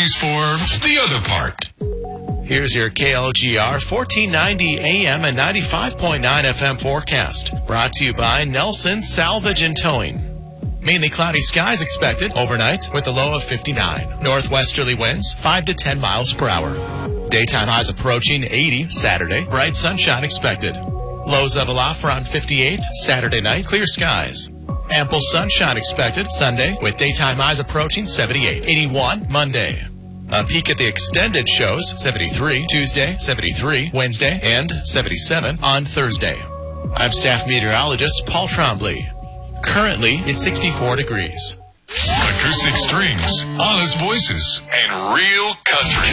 Today's for the other part. Here's your KLGR 1490 AM and 95.9 FM forecast. Brought to you by Nelson Salvage and Towing. Mainly cloudy skies expected overnight with a low of 59. Northwesterly winds 5 to 10 miles per hour. Daytime highs approaching 80 Saturday. Bright sunshine expected. Lows level off around 58 Saturday night. Clear skies. Ample sunshine expected Sunday with daytime highs approaching 78. 81 Monday. A peek at the extended shows, 73 Tuesday, 73 Wednesday, and 77 on Thursday. I'm staff meteorologist Paul Trombley. Currently, it's 64 degrees. Acoustic strings, honest voices, and real country.